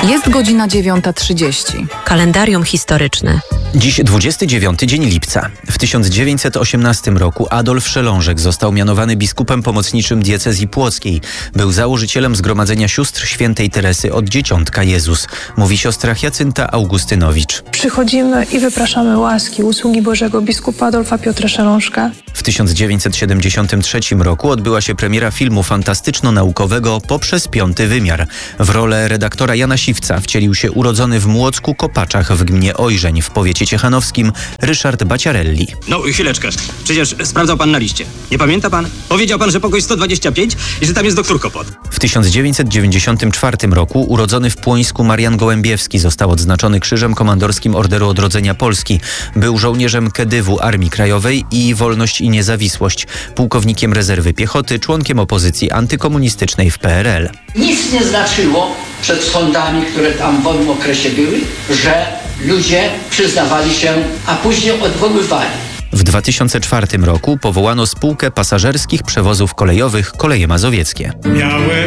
Jest godzina 9:30. Kalendarium historyczne. Dziś 29 dzień lipca. W 1918 roku Adolf Szelążek został mianowany biskupem pomocniczym diecezji płockiej. Był założycielem Zgromadzenia Sióstr Świętej Teresy od Dzieciątka Jezus. Mówi siostra Jacynta Augustynowicz. Przychodzimy i wypraszamy łaski, usługi Bożego biskupa Adolfa Piotra Szelążka. W 1973 roku odbyła się premiera filmu fantastyczno-naukowego Poprzez piąty wymiar. W rolę redaktora Jana Siwca wcielił się urodzony w Młocku Kopaczach w gminie Ojrzeń w powiecie ciechanowskim Ryszard Baciarelli. No, chwileczkę. Przecież sprawdzał pan na liście. Nie pamięta pan? Powiedział pan, że pokój 125 i że tam jest doktor Kopot. W 1994 roku urodzony w Płońsku Marian Gołębiewski został odznaczony Krzyżem Komandorskim Orderu Odrodzenia Polski. Był żołnierzem Kedywu Armii Krajowej i Wolność i Niezawisłość, pułkownikiem rezerwy piechoty, członkiem opozycji antykomunistycznej w PRL. Nic nie znaczyło przed sądami, które tam w owym okresie były, że ludzie przyznawali się, a później odwoływali. W 2004 roku powołano spółkę pasażerskich przewozów kolejowych Koleje Mazowieckie.